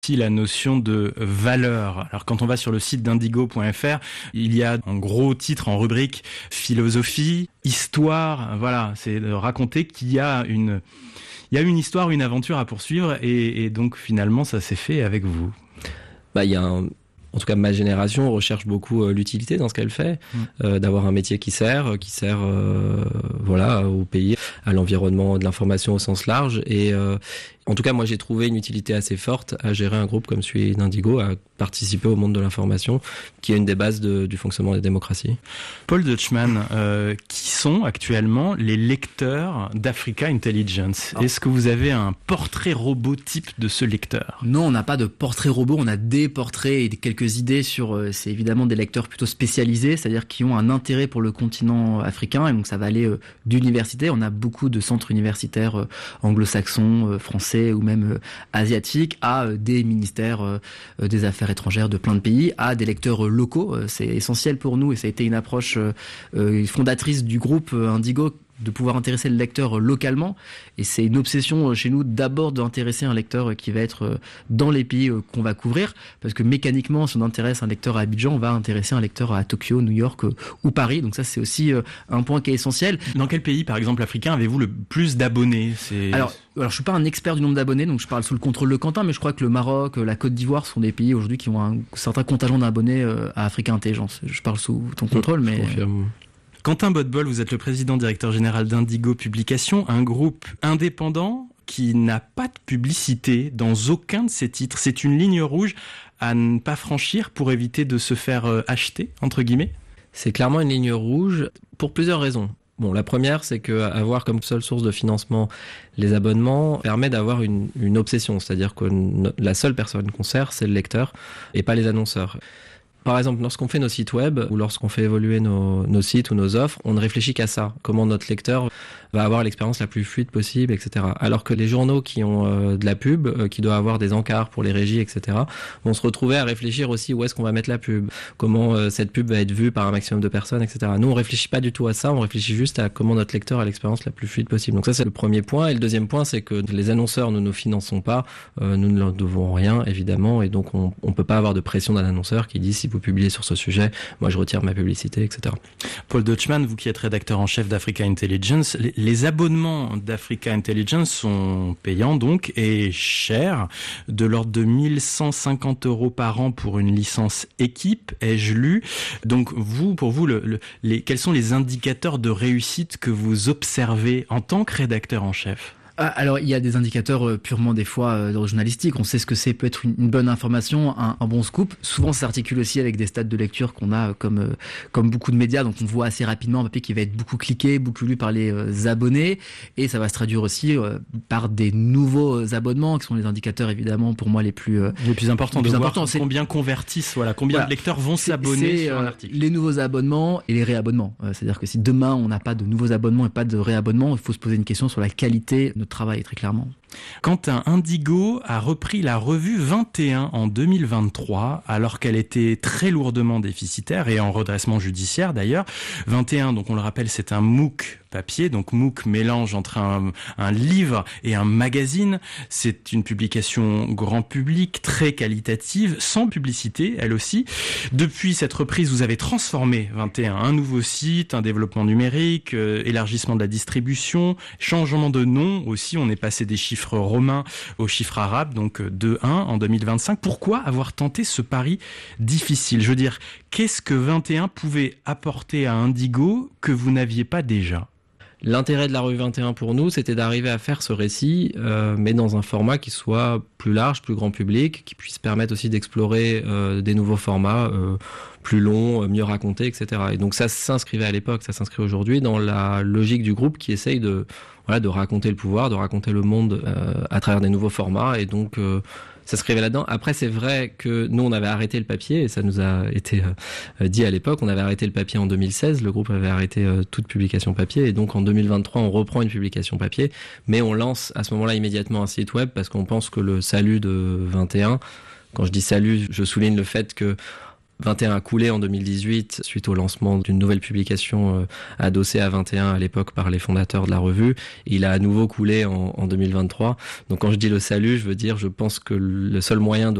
La notion de valeur. Alors quand on va sur le site d'indigo.fr, il y a en gros titre en rubrique philosophie, histoire, voilà, c'est de raconter qu'il y a une histoire, une aventure à poursuivre et donc finalement ça s'est fait avec vous. Il y a en tout cas ma génération recherche beaucoup l'utilité dans ce qu'elle fait, d'avoir un métier qui sert au pays, à l'environnement de l'information au sens large et en tout cas, moi, j'ai trouvé une utilité assez forte à gérer un groupe comme celui d'Indigo, à participer au monde de l'information, qui est une des bases du fonctionnement des démocraties. Paul Deutschmann, qui sont actuellement les lecteurs d'Africa Intelligence? Est-ce que vous avez un portrait robot type de ce lecteur? Non, on n'a pas de portrait robot, on a des portraits et quelques idées sur... c'est évidemment des lecteurs plutôt spécialisés, c'est-à-dire qui ont un intérêt pour le continent africain, et donc ça va aller d'université. On a beaucoup de centres universitaires anglo-saxons, français, ou même asiatiques, à des ministères des affaires étrangères de plein de pays, à des lecteurs locaux. C'est essentiel pour nous et ça a été une approche fondatrice du groupe Indigo, de pouvoir intéresser le lecteur localement, et c'est une obsession chez nous d'abord d'intéresser un lecteur qui va être dans les pays qu'on va couvrir, parce que mécaniquement si on intéresse un lecteur à Abidjan, on va intéresser un lecteur à Tokyo, New York ou Paris, donc ça c'est aussi un point qui est essentiel. Dans quel pays par exemple africain avez-vous le plus d'abonnés? Alors je suis pas un expert du nombre d'abonnés, donc je parle sous le contrôle de Quentin, mais je crois que le Maroc, la Côte d'Ivoire sont des pays aujourd'hui qui ont un certain contingent d'abonnés à Africa Intelligence. Je parle sous ton contrôle, mais... Quentin Bodbol, vous êtes le président directeur général d'Indigo Publications, un groupe indépendant qui n'a pas de publicité dans aucun de ses titres. C'est une ligne rouge à ne pas franchir pour éviter de se faire acheter, entre guillemets? C'est clairement une ligne rouge pour plusieurs raisons. Bon, la première, c'est que avoir comme seule source de financement les abonnements permet d'avoir une obsession, c'est-à-dire que la seule personne qu'on sert, c'est le lecteur et pas les annonceurs. Par exemple, lorsqu'on fait nos sites web ou lorsqu'on fait évoluer nos sites ou nos offres, on ne réfléchit qu'à ça. Comment notre lecteur va avoir l'expérience la plus fluide possible, etc. Alors que les journaux qui ont de la pub, qui doivent avoir des encarts pour les régies, etc., vont se retrouver à réfléchir aussi où est-ce qu'on va mettre la pub, comment cette pub va être vue par un maximum de personnes, etc. Nous, on réfléchit pas du tout à ça, on réfléchit juste à comment notre lecteur a l'expérience la plus fluide possible. Donc ça, c'est le premier point. Et le deuxième point, c'est que les annonceurs ne nous finançons pas, nous ne leur devons rien, évidemment, et donc on peut pas avoir de pression d'un annonceur qui dit si vous publiez sur ce sujet, moi je retire ma publicité, etc. Paul Deutschmann, vous qui êtes rédacteur en chef d'Africa Intelligence, les abonnements d'Africa Intelligence sont payants donc et chers, de l'ordre de 1150 € par an pour une licence équipe, ai-je lu. Donc pour vous, quels sont les indicateurs de réussite que vous observez en tant que rédacteur en chef? Alors, il y a des indicateurs purement des fois d'ordre journalistique. On sait ce que c'est, peut être une bonne information, un bon scoop. Souvent, ça s'articule aussi avec des stats de lecture qu'on a comme beaucoup de médias. Donc, on voit assez rapidement un papier qui va être beaucoup cliqué, beaucoup lu par les abonnés. Et ça va se traduire aussi par des nouveaux abonnements, qui sont les indicateurs, évidemment, pour moi, les plus importants. C'est combien convertissent, combien de lecteurs vont s'abonner sur un article. Les nouveaux abonnements et les réabonnements. C'est-à-dire que si demain, on n'a pas de nouveaux abonnements et pas de réabonnements, il faut se poser une question sur la qualité de travail, très clairement. Quentin, Indigo a repris la revue 21 en 2023, alors qu'elle était très lourdement déficitaire et en redressement judiciaire d'ailleurs. 21, donc on le rappelle, c'est un MOOC papier, donc MOOC mélange entre un livre et un magazine. C'est une publication grand public, très qualitative, sans publicité, elle aussi. Depuis cette reprise, vous avez transformé 21, un nouveau site, un développement numérique, élargissement de la distribution, changement de nom aussi, on est passé des chiffres romains aux chiffres arabes, donc 2-1 en 2025. Pourquoi avoir tenté ce pari difficile? Je veux dire, qu'est-ce que 21 pouvait apporter à Indigo que vous n'aviez pas déjà? L'intérêt de la revue 21 pour nous, c'était d'arriver à faire ce récit, mais dans un format qui soit plus large, plus grand public, qui puisse permettre aussi d'explorer des nouveaux formats plus longs, mieux racontés, etc. Et donc ça s'inscrivait à l'époque, ça s'inscrit aujourd'hui dans la logique du groupe qui essaye de raconter le pouvoir, de raconter le monde à travers des nouveaux formats, et donc ça se scrivait là-dedans. Après, c'est vrai que nous, on avait arrêté le papier, et ça nous a été dit à l'époque, on avait arrêté le papier en 2016, le groupe avait arrêté toute publication papier, et donc en 2023, on reprend une publication papier, mais on lance à ce moment-là immédiatement un site web, parce qu'on pense que le salut de 21, quand je dis salut, je souligne le fait que 21 a coulé en 2018 suite au lancement d'une nouvelle publication adossée à 21 à l'époque par les fondateurs de la revue. Il a à nouveau coulé en 2023. Donc quand je dis le salut, je veux dire, je pense que le seul moyen de